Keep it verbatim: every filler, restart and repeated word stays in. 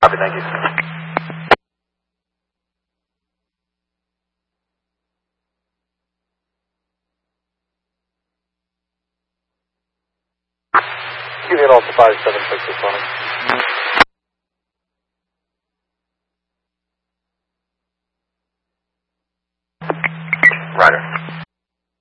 Copy, thank you. Unit Alpha five seven six is running. Ryder.